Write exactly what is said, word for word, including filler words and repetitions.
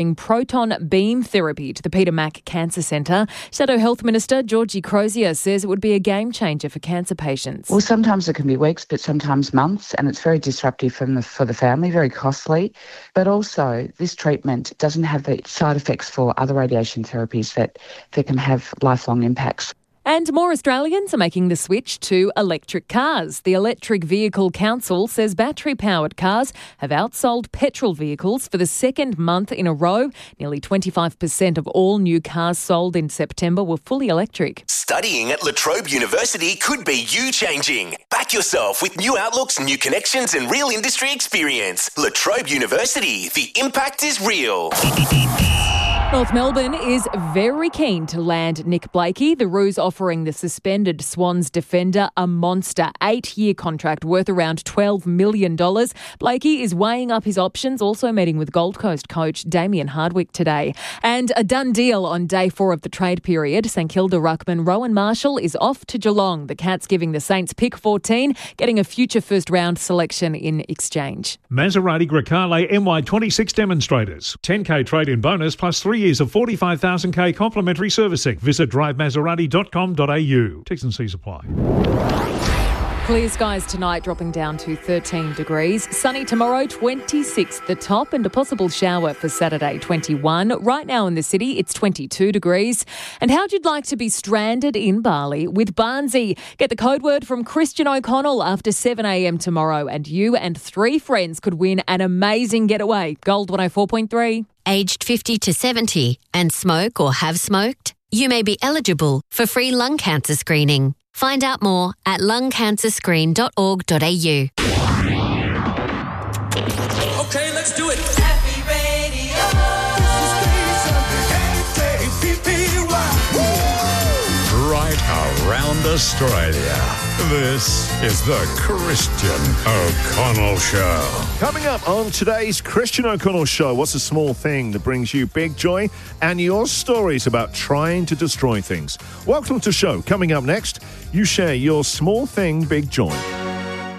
proton beam therapy to the Peter Mac Cancer Centre. Shadow Health Minister Georgie Crozier says it would be a game changer for cancer patients. Well, sometimes it can be weeks, but sometimes months, and it's very disruptive from the, for the family, very costly. But also, this treatment doesn't have the side effects for other radiation therapies that, that can have lifelong impacts. And more Australians are making the switch to electric cars. The Electric Vehicle Council says battery-powered cars have outsold petrol vehicles for the second month in a row. Nearly twenty-five percent of all new cars sold in September were fully electric. Studying at La Trobe University could be you-changing. Back yourself with new outlooks, new connections and real industry experience. La Trobe University, the impact is real. North Melbourne is very keen to land Nick Blakey. The Roos offering the suspended Swans defender a monster eight-year contract worth around twelve million dollars. Blakey is weighing up his options, also meeting with Gold Coast coach Damien Hardwick today. And a done deal on day four of the trade period. St Kilda ruckman Rowan Marshall is off to Geelong. The Cats giving the Saints pick fourteen, getting a future first-round selection in exchange. Maserati Grecale M Y twenty-six demonstrators. ten K trade-in bonus plus three years of forty-five thousand K complimentary servicing. Visit drive maserati dot com dot a u. T's and C's apply. Clear skies tonight, dropping down to thirteen degrees. Sunny tomorrow, twenty-six the top, and a possible shower for Saturday, twenty-one. Right now in the city, it's twenty-two degrees. And how'd you like to be stranded in Bali with Barnsey? Get the code word from Christian O'Connell after seven a.m. tomorrow, and you and three friends could win an amazing getaway. Gold one oh four point three. Aged fifty to seventy and smoke or have smoked? You may be eligible for free lung cancer screening. Find out more at lung cancer screen dot org dot a u. Okay, let's do it. Happy Radio. Right around Australia. This is the Christian O'Connell Show. Coming up on today's Christian O'Connell Show, what's a small thing that brings you big joy? And your stories about trying to destroy things. Welcome to the show. Coming up next, you share your small thing, big joy.